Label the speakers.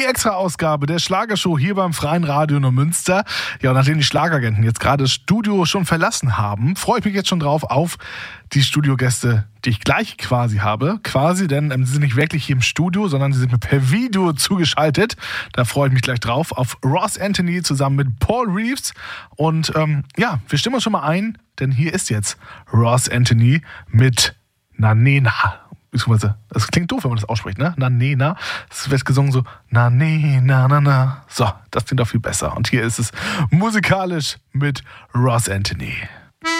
Speaker 1: Die Extra-Ausgabe der Schlagershow hier beim Freien Radio Neumünster. Ja, und nachdem die Schlageragenten jetzt gerade das Studio schon verlassen haben, freue ich mich jetzt schon drauf auf die Studiogäste, die ich gleich quasi habe. Quasi, denn sie sind nicht wirklich hier im Studio, sondern sie sind mir per Video zugeschaltet. Da freue ich mich gleich drauf auf Ross Anthony zusammen mit Paul Reeves. Und wir stimmen uns schon mal ein, denn hier ist jetzt Ross Anthony mit Nanena. Das klingt doof, wenn man das ausspricht, ne? Nanena. Es wird gesungen so, na, na. So, das klingt doch viel besser. Und hier ist es musikalisch mit Ross Anthony.